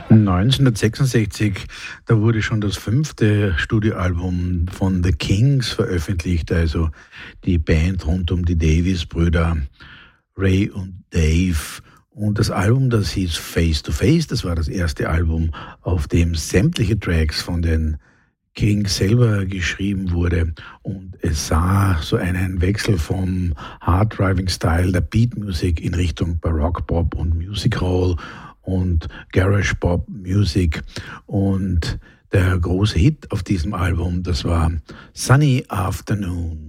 1966, da wurde schon das 5. Studioalbum von The Kings veröffentlicht, also die Band rund um die Davis-Brüder, Ray und Dave. Und das Album, das hieß Face to Face, das war das erste Album, auf dem sämtliche Tracks von den Kings selber geschrieben wurde. Und es sah so einen Wechsel vom Hard-Driving-Style der Beat-Musik in Richtung Baroque-Pop und Music Hall und Garage Pop Music. Und der große Hit auf diesem Album, das war Sunny Afternoon.